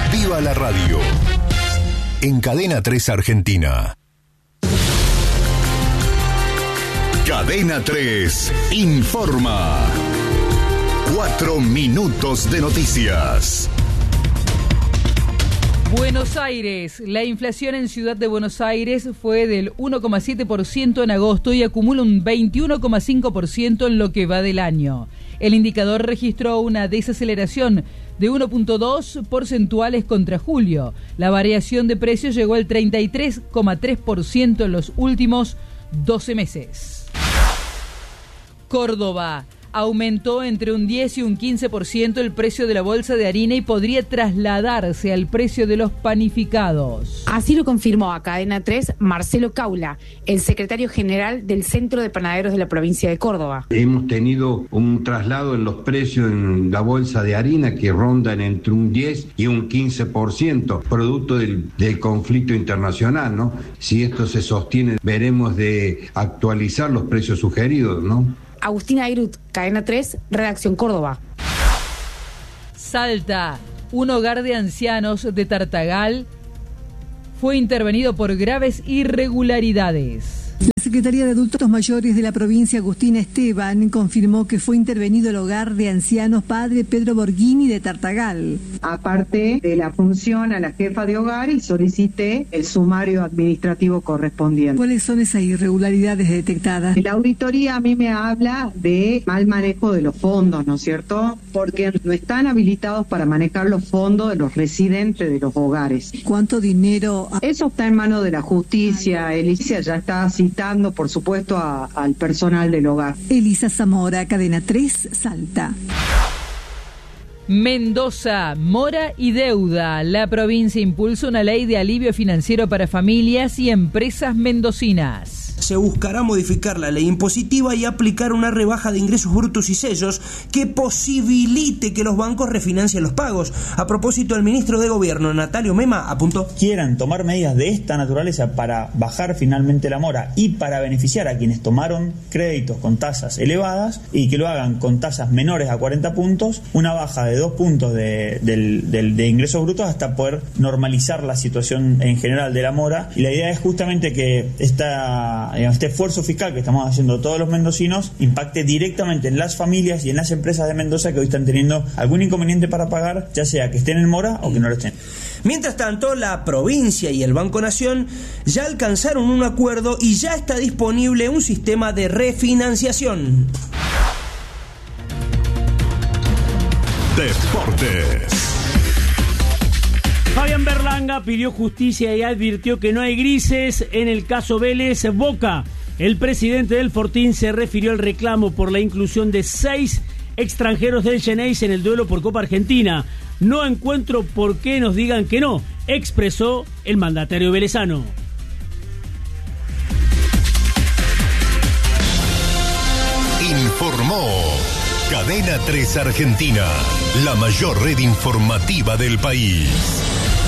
¡Viva la radio! En Cadena 3 Argentina. Cadena 3 informa. 4 minutos de noticias. Buenos Aires. La inflación en Ciudad de Buenos Aires fue del 1,7% en agosto y acumula un 21,5% en lo que va del año. El indicador registró una desaceleración de 1,2 porcentuales contra julio. La variación de precios llegó al 33,3% en los últimos 12 meses. Córdoba. Aumentó entre un 10 y un 15% el precio de la bolsa de harina y podría trasladarse al precio de los panificados. Así lo confirmó a Cadena 3 Marcelo Caula, el secretario general del Centro de Panaderos de la provincia de Córdoba. Hemos tenido un traslado en los precios en la bolsa de harina que rondan entre un 10 y un 15%, producto del conflicto internacional, ¿no? Si esto se sostiene, veremos de actualizar los precios sugeridos, ¿no? Agustina Airut, Cadena 3, Redacción Córdoba. Salta. Un hogar de ancianos de Tartagal fue intervenido por graves irregularidades. La Secretaría de Adultos Mayores de la provincia, Agustina Esteban, confirmó que fue intervenido el hogar de ancianos Padre Pedro Borghini de Tartagal. Aparte de la función a la jefa de hogar y solicité el sumario administrativo correspondiente. ¿Cuáles son esas irregularidades detectadas? La auditoría a mí me habla de mal manejo de los fondos, ¿no es cierto? Porque no están habilitados para manejar los fondos de los residentes de los hogares. ¿Cuánto dinero? Eso está en manos de la justicia. Elisa ya está citando, por supuesto, al personal del hogar. Elisa Zamora, Cadena 3, Salta. Mendoza, mora y deuda. La provincia impulsa una ley de alivio financiero para familias y empresas mendocinas. Se buscará modificar la ley impositiva y aplicar una rebaja de ingresos brutos y sellos que posibilite que los bancos refinancien los pagos. A propósito, el ministro de Gobierno, Natalio Mema, apuntó: quieran tomar medidas de esta naturaleza para bajar finalmente la mora y para beneficiar a quienes tomaron créditos con tasas elevadas y que lo hagan con tasas menores a 40 puntos, una baja de 2 puntos de ingresos brutos hasta poder normalizar la situación en general de la mora. Y la idea es justamente que este esfuerzo fiscal que estamos haciendo todos los mendocinos impacte directamente en las familias y en las empresas de Mendoza que hoy están teniendo algún inconveniente para pagar, ya sea que estén en mora o que no lo estén. Mientras tanto, la provincia y el Banco Nación ya alcanzaron un acuerdo y ya está disponible un sistema de refinanciación. Deportes. Fabián Berlanga pidió justicia y advirtió que no hay grises en el caso Vélez Boca. El presidente del Fortín se refirió al reclamo por la inclusión de 6 extranjeros del Xeneize en el duelo por Copa Argentina. No encuentro por qué nos digan que no, expresó el mandatario velezano. Informó Cadena 3 Argentina, la mayor red informativa del país.